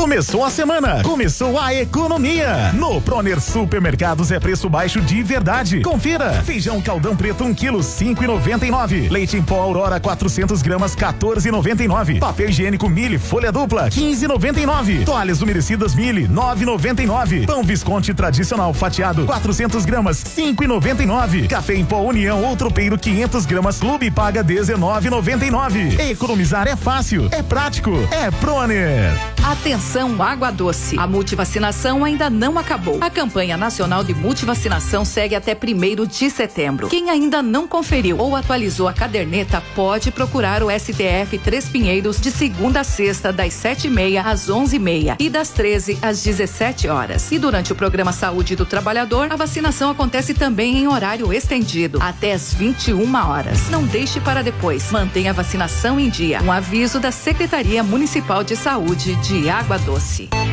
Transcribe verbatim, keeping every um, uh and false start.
Começou a semana, começou a economia. No Proner Supermercados é preço baixo de verdade. Confira. Feijão caldão preto um quilo, cinco e noventa e nove. Leite em pó Aurora quatrocentos gramas, quatorze e noventa e nove. Papel higiênico Mille folha dupla, quinze e noventa e nove. Toalhas umedecidas Mille, nove e noventa e nove. Pão Visconti tradicional fatiado, quatrocentos gramas, cinco e noventa e nove. Café em pó União ou Tropeiro quinhentos gramas Clube paga dezenove e noventa e nove. Economizar é fácil, é prático, é Proner. Atenção, Água Doce. A multivacinação ainda não acabou. A campanha nacional de multivacinação segue até primeiro de setembro. Quem ainda não conferiu ou atualizou a caderneta pode procurar o S T F Três Pinheiros de segunda a sexta, das sete e meia às onze e meia e das treze às dezessete horas. E durante o programa Saúde do Trabalhador, a vacinação acontece também em horário estendido, até às vinte e uma horas. Não deixe para depois. Mantenha a vacinação em dia. Um aviso da Secretaria Municipal de Saúde de Água Doce.